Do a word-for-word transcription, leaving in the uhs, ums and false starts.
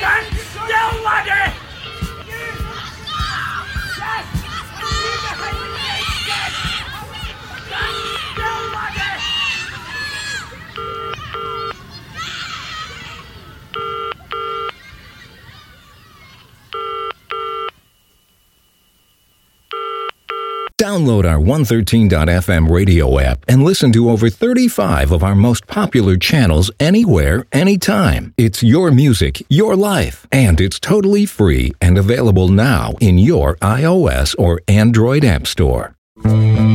Download our one thirteen dot f m radio app and listen to over thirty-five of our most popular channels anywhere, anytime. It's your music, your life, and it's totally free and available now in your iOS or Android app store.